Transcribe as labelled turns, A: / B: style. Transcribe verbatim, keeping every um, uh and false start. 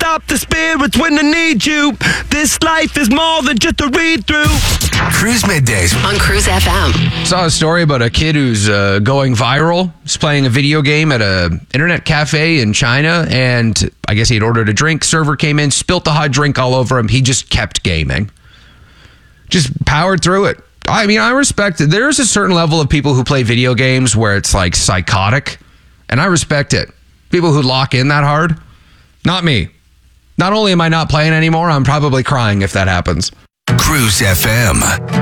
A: up the spirits when I need you. This life is more than just a read-through.
B: Cruise Middays
C: on Cruise F M.
D: Saw a story about a kid who's uh, going viral. He's playing a video game at a internet cafe in China, and I guess he had ordered a drink. Server came in, spilt the hot drink all over him. He just kept gaming. Just powered through it. I mean, I respect it. There's a certain level of people who play video games where it's like psychotic, and I respect it. People who lock in that hard, not me. Not only am I not playing anymore, I'm probably crying if that happens.
B: Cruise F M.